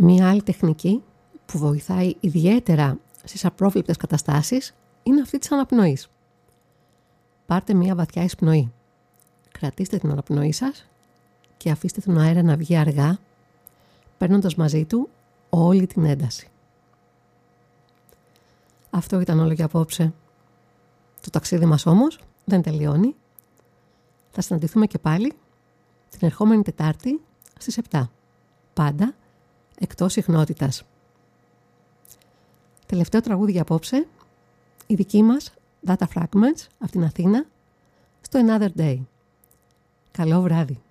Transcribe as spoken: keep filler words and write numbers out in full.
Μία άλλη τεχνική που βοηθάει ιδιαίτερα στις απρόβλεπτες καταστάσεις είναι αυτή της αναπνοής. Πάρτε μία βαθιά εισπνοή. Κρατήστε την αναπνοή σας και αφήστε τον αέρα να βγει αργά, παίρνοντας μαζί του όλη την ένταση. Αυτό ήταν όλο για απόψε. Το ταξίδι μας όμως δεν τελειώνει. Θα συναντηθούμε και πάλι την ερχόμενη Τετάρτη στις επτά. Πάντα εκτός συχνότητας. Τελευταίο τραγούδι για απόψε, η δική μας Data Fragments από την Αθήνα στο Another Day. Καλό βράδυ.